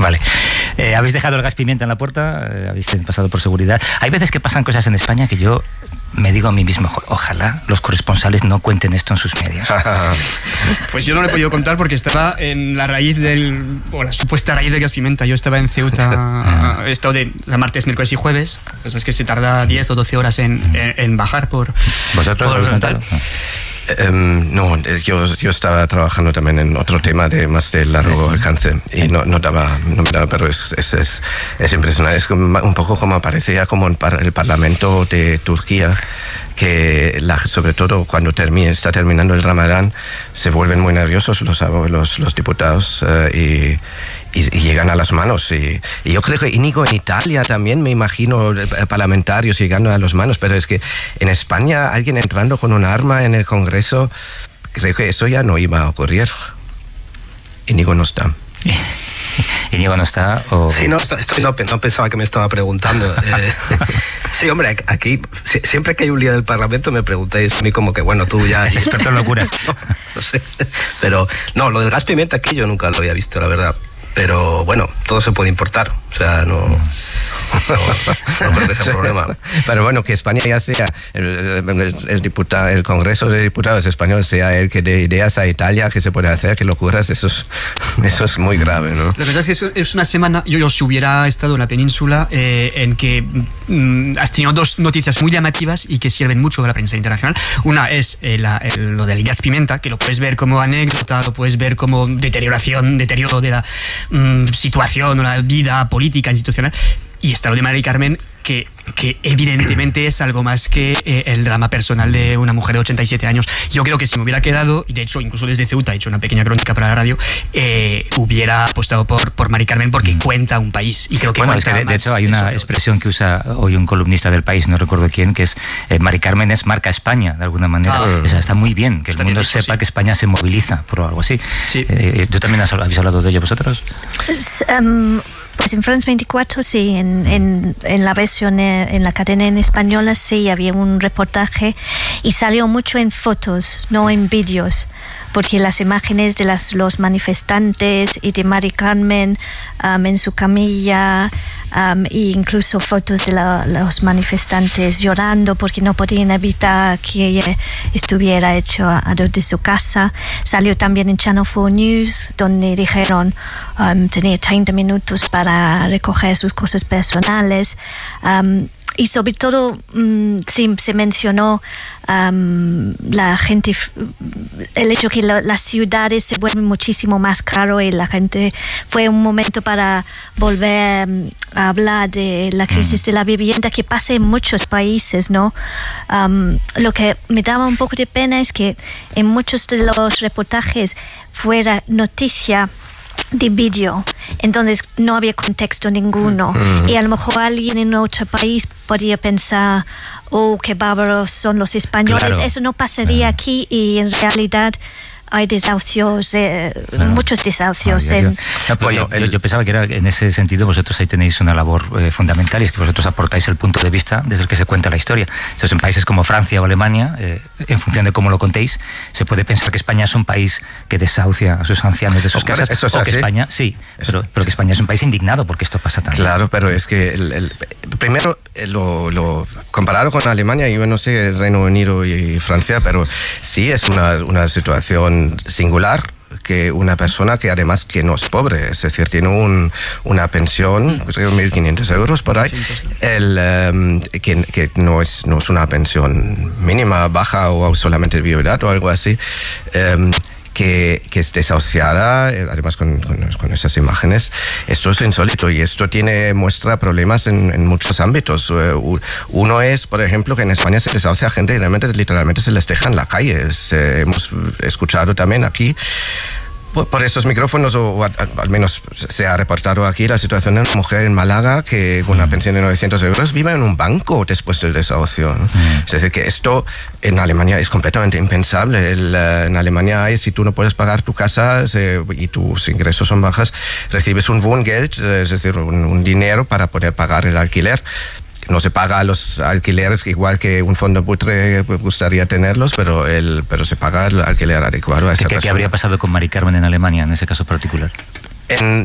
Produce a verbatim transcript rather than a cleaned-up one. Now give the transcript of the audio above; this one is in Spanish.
Vale. Eh, ¿Habéis dejado el gas pimienta en la puerta? Eh, ¿Habéis pasado por seguridad? Hay veces que pasan cosas en España que yo me digo a mí mismo, ojalá los corresponsales no cuenten esto en sus medios. Pues yo no lo he podido contar porque estaba en la raíz del, o la supuesta raíz del gas pimienta. Yo estaba en Ceuta, he estado de la martes, miércoles y jueves. Entonces es que se tarda diez o doce horas en, en, en bajar por... ¿Vosotros por lo habéis contado? Um, no, yo, yo estaba trabajando también en otro tema de más de largo alcance y no, no daba, no me daba, pero es, es, es, es impresionante. Es un poco como parecía como en el Parlamento de Turquía, que la, sobre todo cuando termine, está terminando el Ramadán, se vuelven muy nerviosos los, los, los diputados uh, y, y, y llegan a las manos. Y, y yo creo que, Íñigo, en Italia también me imagino parlamentarios llegando a las manos, pero es que en España alguien entrando con un arma en el Congreso, creo que eso ya no iba a ocurrir. Íñigo no está. ¿Íñigo no está? O... Sí, no, estoy, estoy, no, no pensaba que me estaba preguntando. Eh, sí, hombre, aquí siempre que hay un lío en el Parlamento me preguntáis a mí como que, bueno, tú ya... Experto en locuras. No, no sé, pero no, lo del gas pimienta aquí yo nunca lo había visto, la verdad. Pero bueno, todo se puede importar, o sea, no, no, no creo que sea un problema. Pero bueno, que España ya sea, el, el, el, diputado, el Congreso de Diputados español sea el que dé ideas a Italia, que se puede hacer, que locuras, eso es, eso es muy grave, ¿no? La verdad es que es una semana, yo, yo si hubiera estado en la península, eh, en que mm, has tenido dos noticias muy llamativas y que sirven mucho a la prensa internacional. Una es eh, la, el, lo del gas pimienta, que lo puedes ver como anécdota, lo puedes ver como deterioración, deterioro de la situación o la vida política institucional, y está lo de Mari Carmen, que, que evidentemente es algo más que eh, el drama personal de una mujer de ochenta y siete años. Yo creo que si me hubiera quedado, y de hecho incluso desde Ceuta he hecho una pequeña crónica para la radio, eh, hubiera apostado por, por Mari Carmen porque mm. cuenta un país, y creo que bueno, cuenta es que de, de hecho hay una expresión que usa hoy un columnista del País, no recuerdo quién, que es eh, Mari Carmen es marca España, de alguna manera. Ah, o sea, está muy bien que el mundo dicho, sepa sí. que España se moviliza por algo así. Sí. Eh, ¿Tú también has, habéis hablado de ello vosotros? Pues, um... Pues en France veinticuatro sí, en, en, en la versión, en la cadena en española sí había un reportaje y salió mucho en fotos, no en vídeos, porque las imágenes de las, los manifestantes y de Mari Carmen um, en su camilla, um, e incluso fotos de la, los manifestantes llorando porque no podían evitar que ella estuviera hecho a, a de su casa. Salió también en Channel cuatro News, donde dijeron um, tenía treinta minutos para recoger sus cosas personales. Um, Y sobre todo, um, sí, se mencionó um, la gente, el hecho que la, las ciudades se vuelven muchísimo más caro y la gente, fue un momento para volver um, a hablar de la crisis de la vivienda que pasa en muchos países, ¿no? Um, lo que me daba un poco de pena es que en muchos de los reportajes fuera noticia de vídeo, entonces no había contexto ninguno, mm. y a lo mejor alguien en otro país podría pensar, oh, qué bárbaros son los españoles, claro. Eso no pasaría mm. aquí, y en realidad hay desahucios, eh, claro. muchos desahucios. Ah, en... no, bueno, yo, yo pensaba que era en ese sentido vosotros ahí tenéis una labor eh, fundamental, y es que vosotros aportáis el punto de vista desde el que se cuenta la historia. Entonces, en países como Francia o Alemania, eh, en función de cómo lo contéis, se puede pensar que España es un país que desahucia a sus ancianos de sus Hombre, casas, eso es o así. que España, sí, pero, pero que España es un país indignado porque esto pasa también. Claro, pero es que el, el, primero lo, lo comparado con Alemania, yo no sé el Reino Unido y Francia, pero sí es una, una situación singular, que una persona que además que no es pobre, es decir, tiene un, una pensión, creo mil quinientos euros por ahí, el, um, que, que no, es, no es una pensión mínima, baja o solamente viudedad o algo así, um, que, que es desahuciada, además con, con, con esas imágenes. Esto es insólito, y esto tiene, muestra problemas en, en muchos ámbitos. Uno es, por ejemplo, que en España se desahucia a gente y realmente, literalmente se les deja en la calle. Es, eh, hemos escuchado también aquí, por, por estos micrófonos, o, o a, a, al menos se ha reportado aquí, la situación de una mujer en Málaga que con una pensión de novecientos euros vive en un banco después del desahucio. Mm. Es decir, que esto en Alemania es completamente impensable. El, uh, en Alemania hay, si tú no puedes pagar tu casa se, y tus ingresos son bajos, recibes un Wohngeld, es decir, un, un dinero para poder pagar el alquiler. No se paga a los alquileres igual que un fondo buitre gustaría tenerlos, pero el pero se paga el alquiler adecuado a esa ¿Qué, persona. ¿Qué habría pasado con Mari Carmen en Alemania en ese caso particular? En,